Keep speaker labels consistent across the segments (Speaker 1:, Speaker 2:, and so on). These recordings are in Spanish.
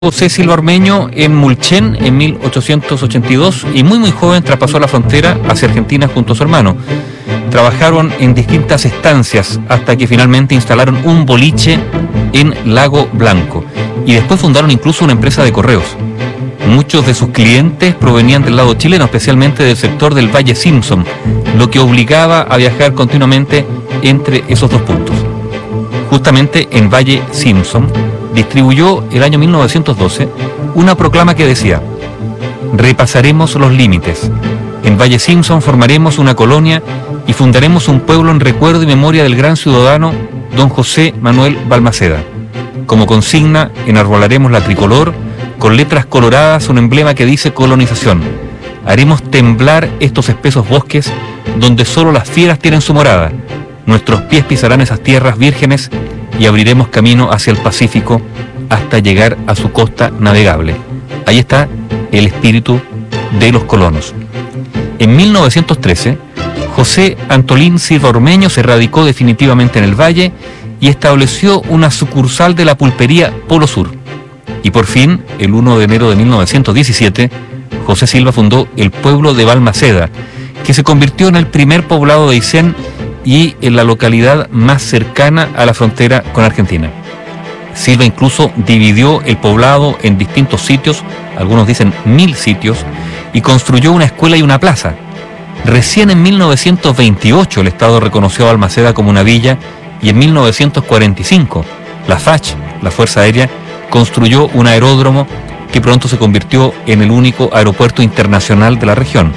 Speaker 1: José Silva Ormeño en Mulchen en 1882 y muy joven traspasó la frontera hacia Argentina junto a su hermano. Trabajaron en distintas estancias hasta que finalmente instalaron un boliche en Lago Blanco y después fundaron incluso una empresa de correos. Muchos de sus clientes provenían del lado chileno, especialmente del sector del Valle Simpson, lo que obligaba a viajar continuamente entre esos dos puntos. Justamente en Valle Simpson distribuyó el año 1912 una proclama que decía: repasaremos los límites. En Valle Simpson formaremos una colonia y fundaremos un pueblo en recuerdo y memoria del gran ciudadano don José Manuel Balmaceda. Como consigna, enarbolaremos la tricolor con letras coloradas, un emblema que dice colonización. Haremos temblar estos espesos bosques donde solo las fieras tienen su morada. Nuestros pies pisarán esas tierras vírgenes y abriremos camino hacia el Pacífico hasta llegar a su costa navegable. Ahí está el espíritu de los colonos. En 1913, José Antolín Silva Ormeño se radicó definitivamente en el Valle y estableció una sucursal de la pulpería Polo Sur. Y por fin, el 1 de enero de 1917, José Silva fundó el pueblo de Balmaceda, que se convirtió en el primer poblado de Aysén y en la localidad más cercana a la frontera con Argentina. Silva incluso dividió el poblado en distintos sitios, algunos dicen 1000 sitios, y construyó una escuela y una plaza. Recién en 1928 el Estado reconoció a Balmaceda como una villa y en 1945 la FACH, la Fuerza Aérea, construyó un aeródromo que pronto se convirtió en el único aeropuerto internacional de la región.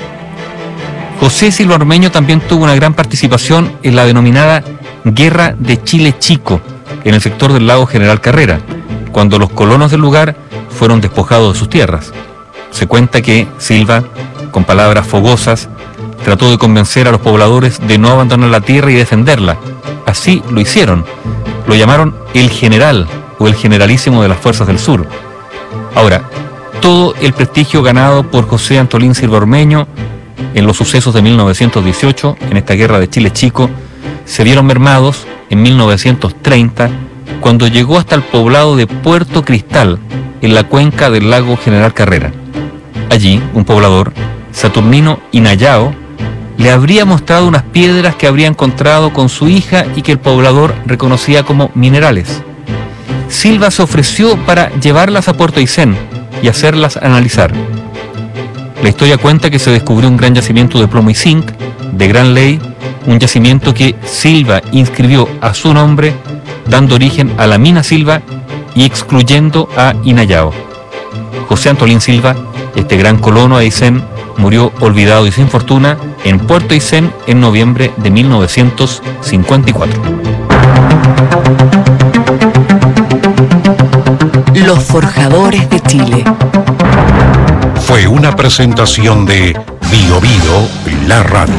Speaker 1: José Silva Ormeño también tuvo una gran participación en la denominada Guerra de Chile Chico, en el sector del lago General Carrera, cuando los colonos del lugar fueron despojados de sus tierras. Se cuenta que Silva, con palabras fogosas, trató de convencer a los pobladores de no abandonar la tierra y defenderla. Así lo hicieron. Lo llamaron el general o el generalísimo de las fuerzas del sur. Ahora, todo el prestigio ganado por José Antolín Silva Ormeño en los sucesos de 1918, en esta guerra de Chile Chico, se vieron mermados en 1930, cuando llegó hasta el poblado de Puerto Cristal, en la cuenca del lago General Carrera. Allí, un poblador, Saturnino Inayao, le habría mostrado unas piedras que habría encontrado con su hija y que el poblador reconocía como minerales. Silva se ofreció para llevarlas a Puerto Aysén y hacerlas analizar. La historia cuenta que se descubrió un gran yacimiento de plomo y zinc, de gran ley, un yacimiento que Silva inscribió a su nombre, dando origen a la mina Silva y excluyendo a Inayao. José Antolín Silva, este gran colono de Aysén, murió olvidado y sin fortuna en Puerto Aysén en noviembre de 1954.
Speaker 2: Los Forjadores de Chile.
Speaker 3: Fue una presentación de Bio Bio, la radio.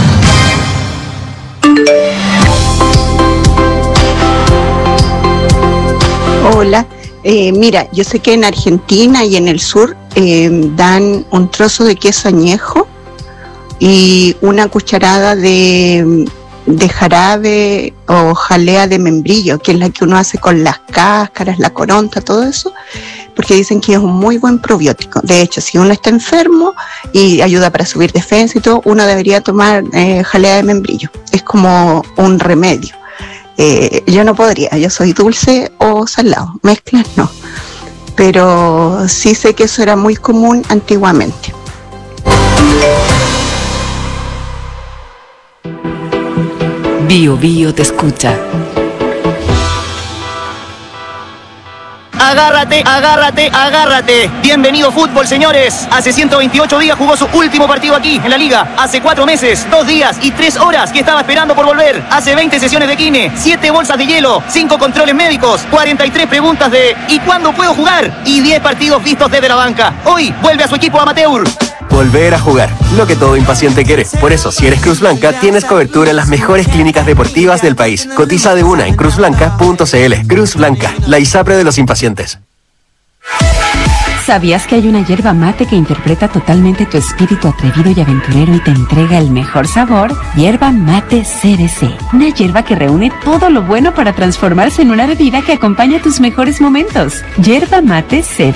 Speaker 4: Hola, mira, yo sé que en Argentina y en el sur dan un trozo de queso añejo y una cucharada de jarabe o jalea de membrillo, que es la que uno hace con las cáscaras, la coronta, todo eso, porque dicen que es un muy buen probiótico. De hecho, si uno está enfermo y ayuda para subir defensa y todo, uno debería tomar jalea de membrillo. Es como un remedio. Yo no podría, yo soy dulce o salado, mezclas no. Pero sí sé que eso era muy común antiguamente.
Speaker 2: Bio Bio te escucha.
Speaker 5: Agárrate, agárrate, agárrate. Bienvenido fútbol, señores. Hace 128 días jugó su último partido aquí, en la Liga. Hace 4 meses, 2 días y 3 horas que estaba esperando por volver. Hace 20 sesiones de kine, 7 bolsas de hielo, 5 controles médicos, 43 preguntas de ¿y cuándo puedo jugar? Y 10 partidos vistos desde la banca. Hoy vuelve a su equipo amateur.
Speaker 6: Volver a jugar, lo que todo impaciente quiere. Por eso, si eres Cruz Blanca, tienes cobertura en las mejores clínicas deportivas del país. Cotiza de una en cruzblanca.cl. Cruz Blanca, la ISAPRE de los impacientes.
Speaker 7: ¿Sabías que hay una yerba mate que interpreta totalmente tu espíritu atrevido y aventurero y te entrega el mejor sabor? Yerba mate CBC. Una yerba que reúne todo lo bueno para transformarse en una bebida que acompaña tus mejores momentos. Yerba mate CBC.